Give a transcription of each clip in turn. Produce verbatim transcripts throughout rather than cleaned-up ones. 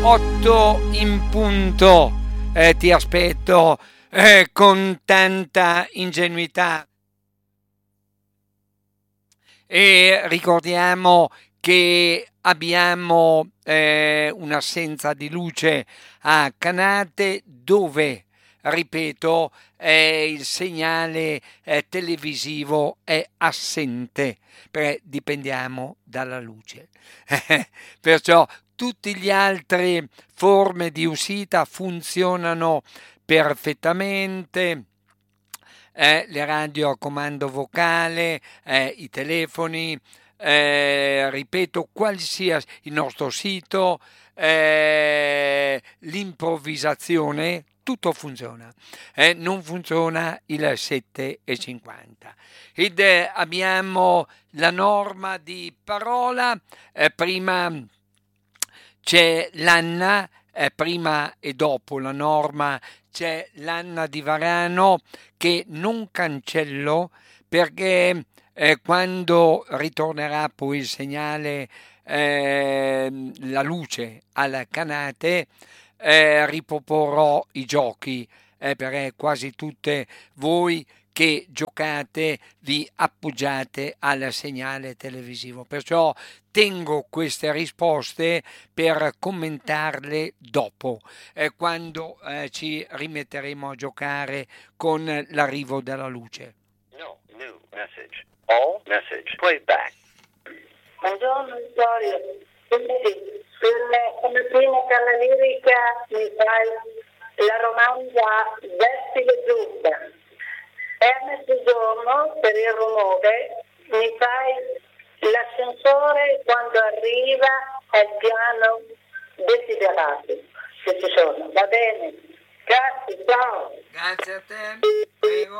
otto in punto. Eh, ti aspetto eh, con tanta ingenuità. E ricordiamo che abbiamo eh, un'assenza di luce a Canate dove, ripeto, eh, il segnale eh, televisivo è assente perché dipendiamo dalla luce. Perciò tutte le altre forme di uscita funzionano perfettamente. Eh, le radio a comando vocale, eh, i telefoni, eh, ripeto, qualsiasi il nostro sito, eh, l'improvvisazione, tutto funziona. Eh, non funziona il sette e cinquanta. Ed eh, abbiamo la norma di parola, eh, prima c'è l'Anna, eh, prima e dopo la norma c'è l'Anna di Varano che non cancello perché eh, quando ritornerà poi il segnale, eh, la luce alla Canate, eh, riproporrò i giochi, eh, perché quasi tutte voi che giocate vi appoggiate al segnale televisivo. Perciò tengo queste risposte per commentarle dopo, eh, quando eh, ci rimetteremo a giocare con l'arrivo della luce. No, new message. All message. Play back. Buongiorno Vittorio. Quindi, come prima dalla lirica mi fai la romanza Versi le giuste. E a mezzogiorno, per il rumore, mi fai l'ascensore quando arriva al piano desiderato. Se ci sono, va bene. Grazie, ciao. Grazie a te. Prego.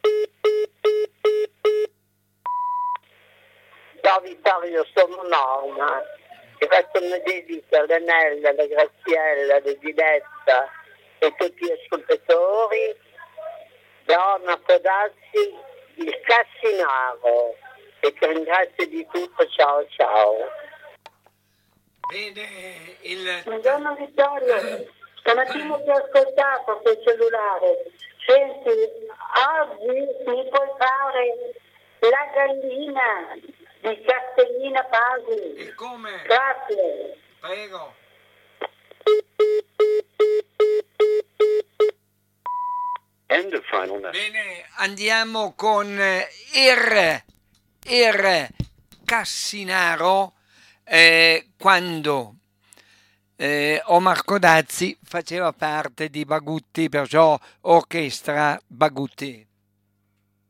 Ciao Vittorio, sono Norma. Ti faccio una dedica a Lenella, alla Graziella, alla Diletta e tutti gli ascoltatori. Da Marco Dazzi, il Cassinaro. E ti ringrazio di tutto, ciao ciao. Bene, il... Buongiorno Vittorio, stamattina ti ho ascoltato col cellulare. Senti, oggi mi puoi fare la gallina di Castellina Pasi. E come? Grazie. Prego. End of final message. Bene, andiamo con Ir, Ir Cassinaro, eh, quando eh, Omar Codazzi faceva parte di Bagutti, perciò orchestra Bagutti.